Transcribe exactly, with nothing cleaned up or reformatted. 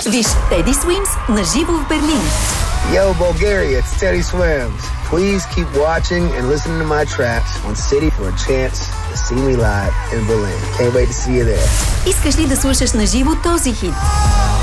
Виж Teddy Swims на живо в Берлин. Yo, Bulgaria, it's Teddy Swims. Please keep watching and listening to my tracks on City for a chance to see me live in Berlin. Can't wait to see you there. Искаш ли да слушаш на живо този хит?